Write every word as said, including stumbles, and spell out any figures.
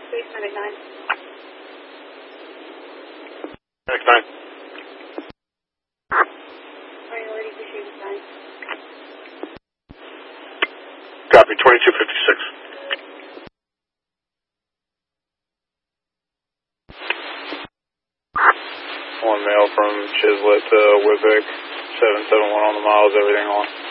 Please, Medic nine. Medic nine. Priority pursuit nine. Copy, twenty-two fifty-six. One mail from Chislett to Whippick, seven seven one on the miles, everything on.